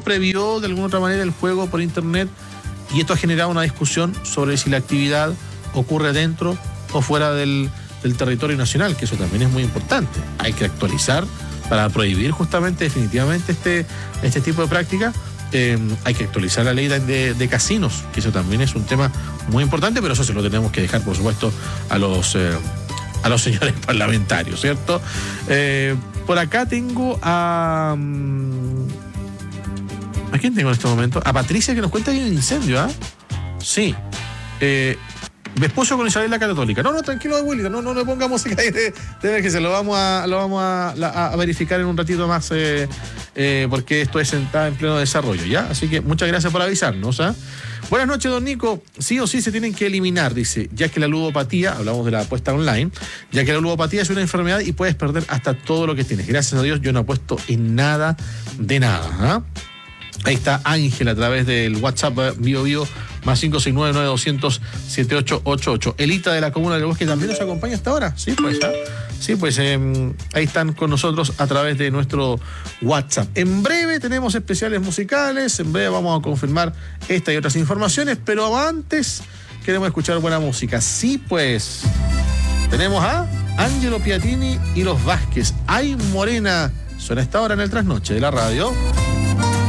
previó de alguna otra manera el juego por internet, y esto ha generado una discusión sobre si la actividad ocurre dentro o fuera del territorio nacional, que eso también es muy importante. Hay que actualizar para prohibir justamente definitivamente este tipo de práctica. Hay que actualizar la ley de casinos, que eso también es un tema muy importante, pero eso se lo tenemos que dejar, por supuesto, a los señores parlamentarios, ¿cierto? Por acá tengo ¿a quién tengo en este momento? A Patricia, que nos cuenta que hay un incendio, ¿ah? Sí. Vespucio con Isabel la Católica. No, tranquilo, abuelita, no le ponga música ahí de emergencia, lo vamos a verificar en un ratito más, porque esto está en pleno desarrollo, ¿ya? Así que muchas gracias por avisarnos, ¿ah? Buenas noches, don Nico. Sí o sí se tienen que eliminar, dice, ya que la ludopatía, hablamos de la apuesta online, ya que la ludopatía es una enfermedad y puedes perder hasta todo lo que tienes. Gracias a Dios yo no apuesto en nada de nada, ¿ah? Ahí está Ángel a través del WhatsApp Bio más 569-9200-7888. Elita de la Comuna del Bosque también nos acompaña hasta ahora. Sí, pues ahí están con nosotros a través de nuestro WhatsApp. En breve tenemos especiales musicales, en breve vamos a confirmar esta y otras informaciones, pero antes queremos escuchar buena música. Sí, pues tenemos a Angelo Piatini y los Vázquez. Ay, Morena, suena esta hora en el trasnoche de la radio.